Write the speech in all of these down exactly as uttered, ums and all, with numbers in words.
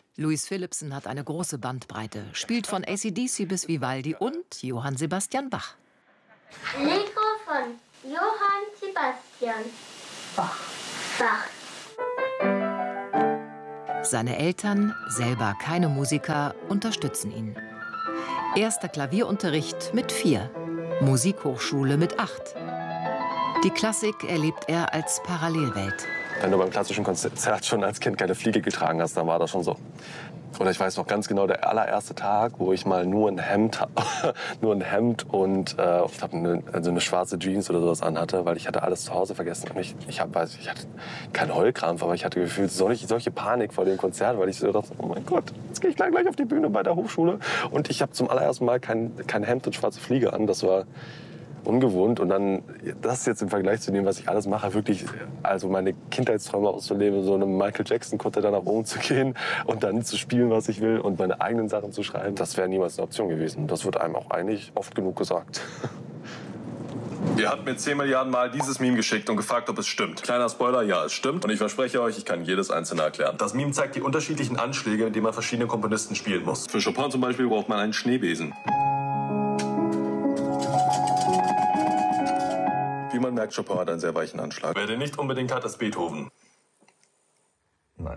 Louis Philippson hat eine große Bandbreite, spielt von A C D C bis Vivaldi und Johann Sebastian Bach. Allegro von Johann Sebastian Bach. Bach. Seine Eltern, selber keine Musiker, unterstützen ihn. Erster Klavierunterricht mit vier, Musikhochschule mit acht. Die Klassik erlebt er als Parallelwelt. Wenn du beim klassischen Konzert schon als Kind keine Fliege getragen hast, dann war das schon so. Oder ich weiß noch ganz genau, der allererste Tag, wo ich mal nur ein Hemd, nur ein Hemd und äh, ich glaube eine, also eine schwarze Jeans oder sowas anhatte, weil ich hatte alles zu Hause vergessen. Und ich, ich, hab, weiß, ich hatte keinen Heulkrampf, aber ich hatte gefühlt solche, solche Panik vor dem Konzert, weil ich so dachte, oh mein Gott, jetzt gehe ich gleich auf die Bühne bei der Hochschule und ich habe zum allerersten Mal kein, kein Hemd und schwarze Fliege an. Das war ungewohnt. Und dann, das jetzt im Vergleich zu dem, was ich alles mache, wirklich, also meine Kindheitsträume auszuleben, so einem Michael Jackson-Kutter da nach oben zu gehen und dann zu spielen, was ich will und meine eigenen Sachen zu schreiben, das wäre niemals eine Option gewesen. Das wird einem auch eigentlich oft genug gesagt. Ihr habt mir zehn Milliarden Mal dieses Meme geschickt und gefragt, ob es stimmt. Kleiner Spoiler, ja, es stimmt. Und ich verspreche euch, ich kann jedes einzelne erklären. Das Meme zeigt die unterschiedlichen Anschläge, mit denen man verschiedene Komponisten spielen muss. Für Chopin zum Beispiel braucht man einen Schneebesen. Wie man merkt, Chopin hat einen sehr weichen Anschlag. Wer den nicht unbedingt hat, ist Beethoven. Nein.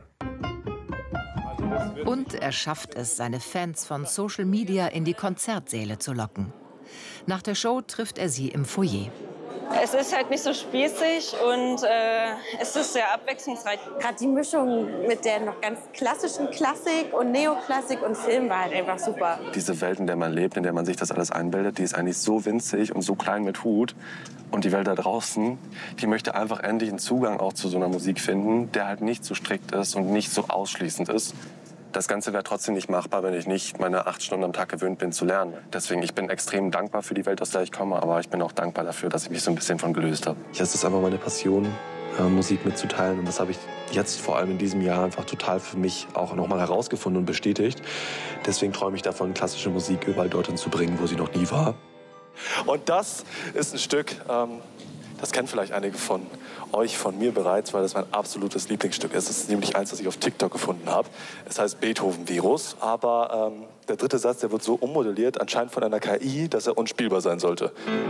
Und er schafft es, seine Fans von Social Media in die Konzertsäle zu locken. Nach der Show trifft er sie im Foyer. Es ist halt nicht so spießig und äh, es ist sehr abwechslungsreich. Gerade die Mischung mit der noch ganz klassischen Klassik und Neoklassik und Film war halt einfach super. Diese Welt, in der man lebt, in der man sich das alles einbildet, die ist eigentlich so winzig und so klein mit Hut. Und die Welt da draußen, die möchte einfach endlich einen Zugang auch zu so einer Musik finden, der halt nicht so strikt ist und nicht so ausschließend ist. Das Ganze wäre trotzdem nicht machbar, wenn ich nicht meine acht Stunden am Tag gewöhnt bin zu lernen. Deswegen, ich bin extrem dankbar für die Welt, aus der ich komme, aber ich bin auch dankbar dafür, dass ich mich so ein bisschen von gelöst habe. Es ist einfach meine Passion, Musik mitzuteilen, und das habe ich jetzt vor allem in diesem Jahr einfach total für mich auch noch mal herausgefunden und bestätigt. Deswegen träume ich davon, klassische Musik überall dorthin zu bringen, wo sie noch nie war. Und das ist ein Stück, ähm, das kennen vielleicht einige von euch, von mir bereits, weil das mein absolutes Lieblingsstück ist. Es ist nämlich eins, das ich auf TikTok gefunden habe. Es heißt Beethoven-Virus, aber ähm, der dritte Satz, der wird so ummodelliert, anscheinend von einer K I, dass er unspielbar sein sollte.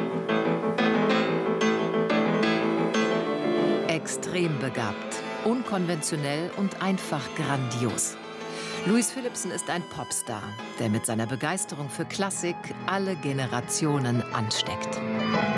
Extrem begabt, unkonventionell und einfach grandios. Louis Philippson ist ein Popstar, der mit seiner Begeisterung für Klassik alle Generationen ansteckt.